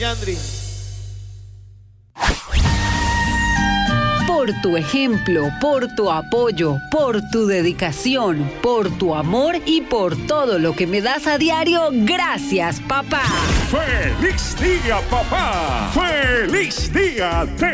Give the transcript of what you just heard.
Yandri. Por tu ejemplo, por tu apoyo, por tu dedicación, por tu amor y por todo lo que me das a diario, gracias, papá. ¡Feliz día, papá! ¡Feliz día!